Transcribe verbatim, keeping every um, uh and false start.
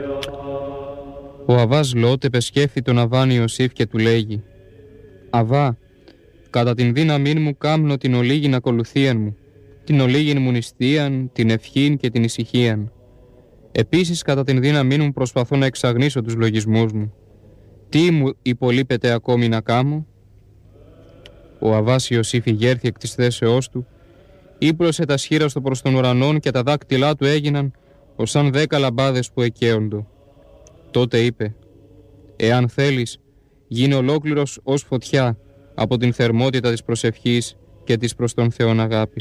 Ο Αβάς Λότ επεσκέφθη τον Αβάν Ιωσήφ και του λέγει: «Αβά, κατά την δύναμή μου κάμνω την ολίγην ακολουθίαν μου, την ολίγην μου νηστείαν, την ευχήν και την ησυχίαν. Επίσης κατά την δύναμή μου προσπαθώ να εξαγνίσω τους λογισμούς μου. Τι μου υπολείπεται ακόμη να κάμω?» Ο Αβάς Ιωσήφ ηγέρθη εκ της θέσεώς του, ύπλωσε τα σχήρας του προς τον ουρανόν και τα δάκτυλά του έγιναν ως σαν δέκα λαμπάδες που εκαίοντο. Τότε είπε: «Εάν θέλεις, γίνε ολόκληρος ως φωτιά από την θερμότητα της προσευχής και της προς τον Θεόν αγάπης».